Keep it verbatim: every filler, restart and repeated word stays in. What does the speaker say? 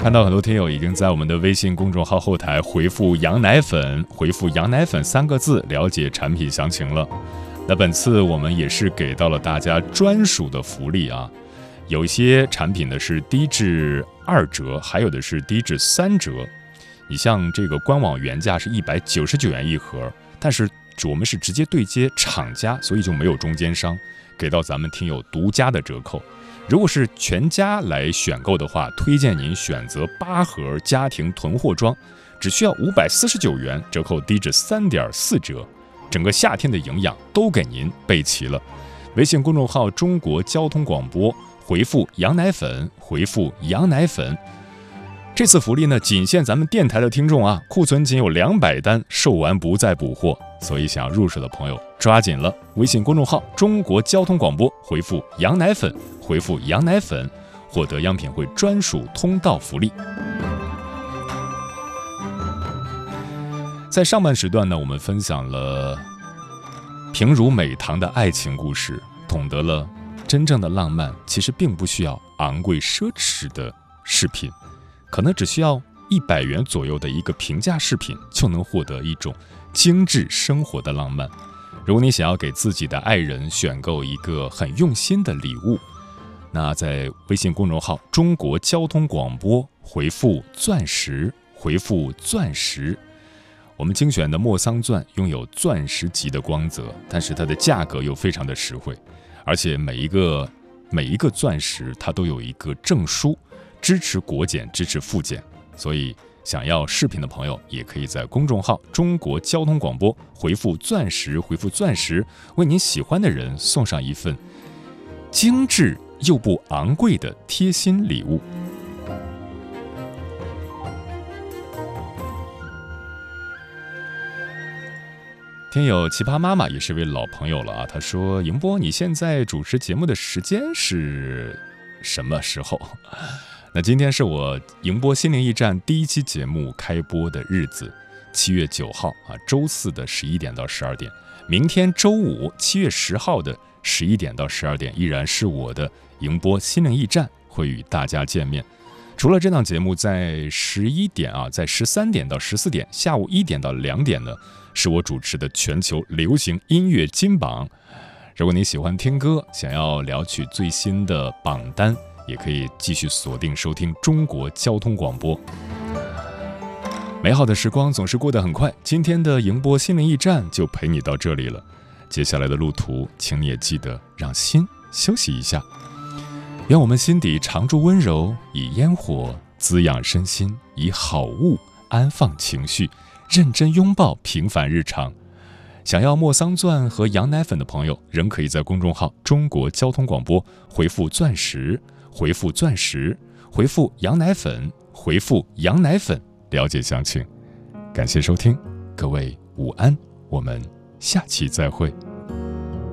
看到很多听友已经在我们的微信公众号后台回复羊奶粉，回复羊奶粉三个字了解产品详情了。那本次我们也是给到了大家专属的福利啊，有一些产品呢是低至二折，还有的是低至三折。你像这个官网原价是一百九十九元一盒，但是我们是直接对接厂家，所以就没有中间商，给到咱们听友独家的折扣。如果是全家来选购的话，推荐您选择八盒家庭囤货装，只需要五百四十九元，折扣低至三点四折，整个夏天的营养都给您备齐了。微信公众号中国交通广播，回复羊奶粉，回复羊奶粉。这次福利呢，仅限咱们电台的听众啊，库存仅有两百单，售完不再补货，所以想要入手的朋友抓紧了。微信公众号中国交通广播，回复羊奶粉，回复羊奶粉，获得央品汇专属通道福利。在上半时段呢，我们分享了平如美棠的爱情故事，懂得了真正的浪漫其实并不需要昂贵奢侈的饰品，可能只需要一百元左右的一个平价饰品，就能获得一种精致生活的浪漫。如果你想要给自己的爱人选购一个很用心的礼物，那在微信公众号中国交通广播回复钻石，回复钻石，我们精选的莫桑钻拥有钻石级的光泽，但是它的价格又非常的实惠，而且每一个每一个钻石它都有一个证书，支持国检，支持复检，所以想要饰品的朋友也可以在公众号中国交通广播回复钻石，回复钻石，为您喜欢的人送上一份精致又不昂贵的贴心礼物。听友奇葩妈妈也是位老朋友了啊，她说：迎波，你现在主持节目的时间是什么时候？那今天是我迎播心灵驿站第一期节目开播的日子，七月九号啊，周四的十一点到十二点。明天周五七月十号的十一点到十二点，依然是我的迎播心灵驿站会与大家见面。除了这档节目在十一点啊，在十三点到十四点，下午一点到两点呢，是我主持的全球流行音乐金榜。如果你喜欢听歌，想要了解最新的榜单，也可以继续锁定收听中国交通广播。美好的时光总是过得很快，今天的迎播心灵驿站就陪你到这里了。接下来的路途，请你也记得让心休息一下。愿我们心底常驻温柔，以烟火滋养身心，以好物安放情绪，认真拥抱平凡日常。想要莫桑钻和羊奶粉的朋友，仍可以在公众号中国交通广播回复钻石，回复钻石，回复羊奶粉，回复羊奶粉，了解详情。感谢收听，各位午安，我们下期再会。